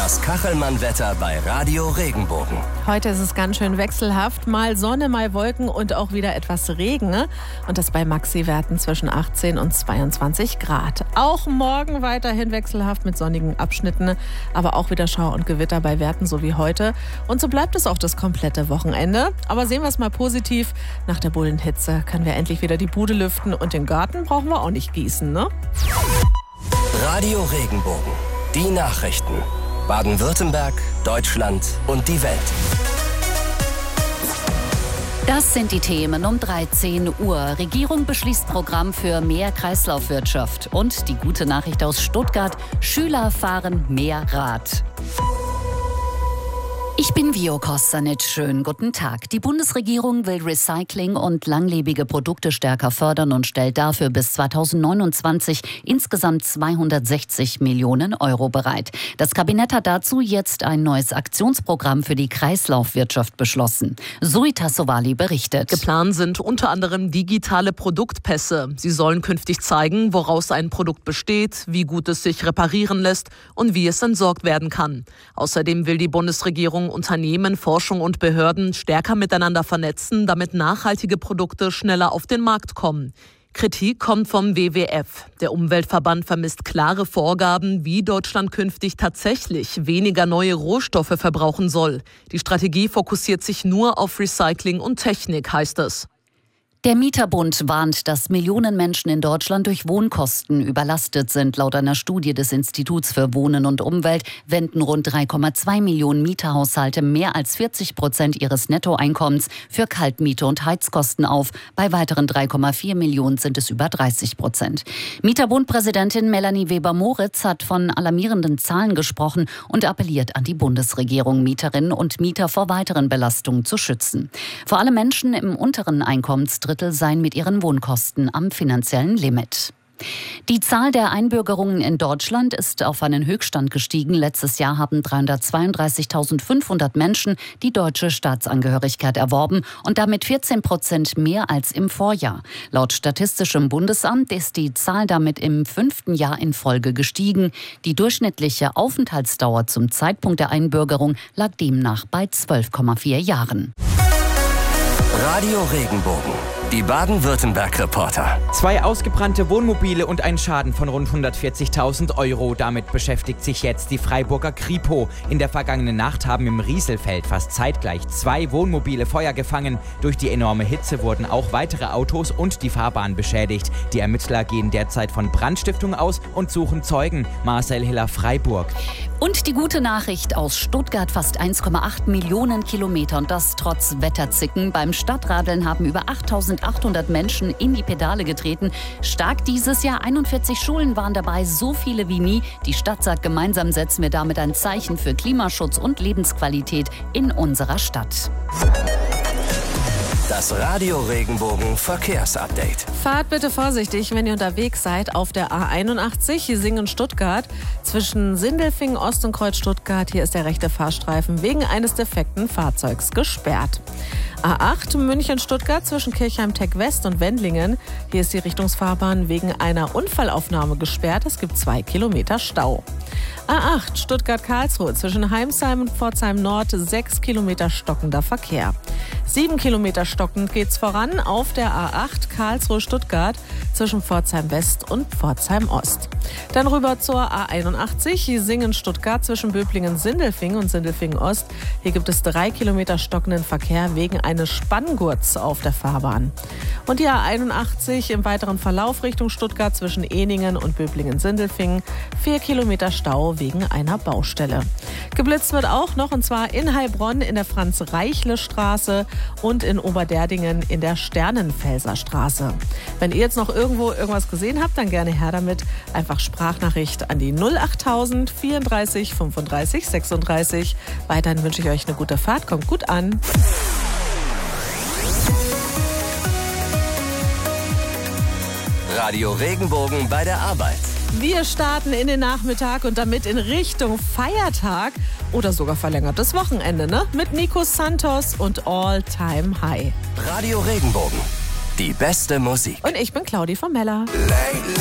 Das Kachelmann-Wetter bei Radio Regenbogen. Heute ist es ganz schön wechselhaft. Mal Sonne, mal Wolken und auch wieder etwas Regen. Und das bei Maxi-Werten zwischen 18 und 22 Grad. Auch morgen weiterhin wechselhaft mit sonnigen Abschnitten. Aber auch wieder Schauer und Gewitter bei Werten so wie heute. Und so bleibt es auch das komplette Wochenende. Aber sehen wir es mal positiv. Nach der Bullenhitze können wir endlich wieder die Bude lüften. Und den Garten brauchen wir auch nicht gießen, ne? Radio Regenbogen. Die Nachrichten. Baden-Württemberg, Deutschland und die Welt. Das sind die Themen um 13 Uhr. Regierung beschließt Programm für mehr Kreislaufwirtschaft. Und die gute Nachricht aus Stuttgart: Schüler fahren mehr Rad. Ich bin Vio Kostanic. Schönen guten Tag. Die Bundesregierung will Recycling und langlebige Produkte stärker fördern und stellt dafür bis 2029 insgesamt 260 Millionen Euro bereit. Das Kabinett hat dazu jetzt ein neues Aktionsprogramm für die Kreislaufwirtschaft beschlossen. Zoe Tassovali berichtet. Geplant sind unter anderem digitale Produktpässe. Sie sollen künftig zeigen, woraus ein Produkt besteht, wie gut es sich reparieren lässt und wie es entsorgt werden kann. Außerdem will die Bundesregierung Unternehmen, Forschung und Behörden stärker miteinander vernetzen, damit nachhaltige Produkte schneller auf den Markt kommen. Kritik kommt vom WWF. Der Umweltverband vermisst klare Vorgaben, wie Deutschland künftig tatsächlich weniger neue Rohstoffe verbrauchen soll. Die Strategie fokussiert sich nur auf Recycling und Technik, heißt es. Der Mieterbund warnt, dass Millionen Menschen in Deutschland durch Wohnkosten überlastet sind. Laut einer Studie des Instituts für Wohnen und Umwelt wenden rund 3,2 Millionen Mieterhaushalte mehr als 40% ihres Nettoeinkommens für Kaltmiete und Heizkosten auf. Bei weiteren 3,4 Millionen sind es über 30%. Mieterbund-Präsidentin Melanie Weber-Moritz hat von alarmierenden Zahlen gesprochen und appelliert an die Bundesregierung, Mieterinnen und Mieter vor weiteren Belastungen zu schützen. Vor allem Menschen im unteren Einkommensdrittel seien mit ihren Wohnkosten am finanziellen Limit. Die Zahl der Einbürgerungen in Deutschland ist auf einen Höchststand gestiegen. Letztes Jahr haben 332.500 Menschen die deutsche Staatsangehörigkeit erworben und damit 14% mehr als im Vorjahr. Laut Statistischem Bundesamt ist die Zahl damit im 5. Jahr in Folge gestiegen. Die durchschnittliche Aufenthaltsdauer zum Zeitpunkt der Einbürgerung lag demnach bei 12,4 Jahren. Radio Regenbogen. Die Baden-Württemberg-Reporter. 2 ausgebrannte Wohnmobile und ein Schaden von rund 140.000 Euro. Damit beschäftigt sich jetzt die Freiburger Kripo. In der vergangenen Nacht haben im Rieselfeld fast zeitgleich 2 Wohnmobile Feuer gefangen. Durch die enorme Hitze wurden auch weitere Autos und die Fahrbahn beschädigt. Die Ermittler gehen derzeit von Brandstiftung aus und suchen Zeugen. Marcel Hiller, Freiburg. Und die gute Nachricht aus Stuttgart: fast 1,8 Millionen Kilometer und das trotz Wetterzicken. Beim Stadtradeln haben über 8.800 Menschen in die Pedale getreten. Stark dieses Jahr, 41 Schulen waren dabei, so viele wie nie. Die Stadt sagt, gemeinsam setzen wir damit ein Zeichen für Klimaschutz und Lebensqualität in unserer Stadt. Das Radio Regenbogen Verkehrsupdate. Fahrt bitte vorsichtig, wenn ihr unterwegs seid auf der A81 Singen-Stuttgart zwischen Sindelfingen Ost und Kreuz Stuttgart. Hier ist der rechte Fahrstreifen wegen eines defekten Fahrzeugs gesperrt. A8 München-Stuttgart zwischen Kirchheim-Tech West und Wendlingen. Hier ist die Richtungsfahrbahn wegen einer Unfallaufnahme gesperrt. Es gibt 2 Kilometer Stau. A8 Stuttgart-Karlsruhe zwischen Heimsheim und Pforzheim Nord 6 Kilometer stockender Verkehr. 7 Kilometer stockend geht's voran auf der A8 Karlsruhe-Stuttgart zwischen Pforzheim West und Pforzheim Ost. Dann rüber zur A81 Singen-Stuttgart zwischen Böblingen-Sindelfingen und Sindelfingen Ost. Hier gibt es 3 Kilometer stockenden Verkehr wegen eines Spanngurts auf der Fahrbahn. Und die A81 im weiteren Verlauf Richtung Stuttgart zwischen Eningen und Böblingen-Sindelfingen 4 Kilometer Stau wegen einer Baustelle. Geblitzt wird auch noch, und zwar in Heilbronn in der Franz-Reichle-Straße und in Oberderdingen in der Sternenfelser Straße. Wenn ihr jetzt noch irgendwo irgendwas gesehen habt, dann gerne her damit. Einfach Sprachnachricht an die 08000 34 35 36. Weiterhin wünsche ich euch eine gute Fahrt. Kommt gut an. Radio Regenbogen bei der Arbeit. Wir starten in den Nachmittag und damit in Richtung Feiertag oder sogar verlängertes Wochenende, ne? Mit Nico Santos und All Time High. Radio Regenbogen. Die beste Musik. Und ich bin Claudi von Meller.